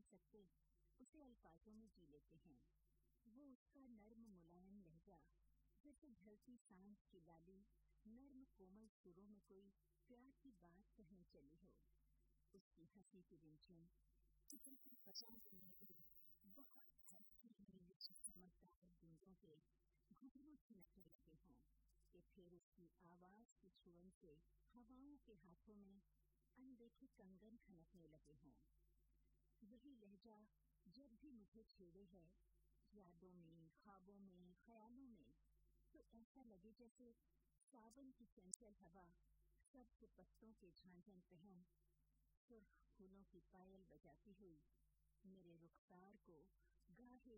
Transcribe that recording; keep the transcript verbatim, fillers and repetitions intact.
सकते उसे अल्फाजों में जी लेते हैं। वो उसका नर्म मुलायम लहजा, जैसे ढलती सांझ की लाली नर्म कोमल सुरों में कोई प्यार की बात कहने चली हो। उसकी हंसी की रिमझिम जैसे पचास मेरी बहुत हल्की नीली समझदार बूंदों के घुंघरू छिनकने लगे हों कि फिर उसकी आवाज की छुअन से हवाओं के हाथों में अनदेखे कंगन खनकने लगे हों। वही लहजा जब भी मुझे छेड़े है, यादों में, ख्वाबों में, ख्यालों में, तो ऐसा लगे जैसे सावन की चंचल हवा सब्ज पत्तों के झांझन पहन सुर्ख फूलों की पायल बजाती हुई मेरे रुखसार को गाहे